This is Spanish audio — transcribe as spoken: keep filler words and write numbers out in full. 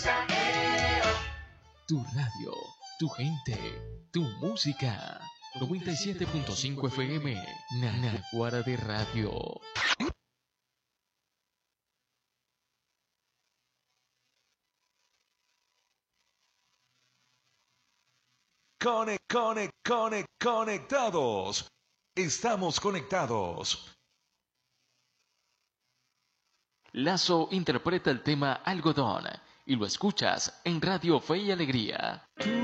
Tu radio, tu gente, tu música. noventa y siete punto cinco F M, Naguará de Radio. Cone, cone, cone, conectados. Estamos conectados. Lazo interpreta el tema Algodón y lo escuchas en Radio Fe y Alegría. Tú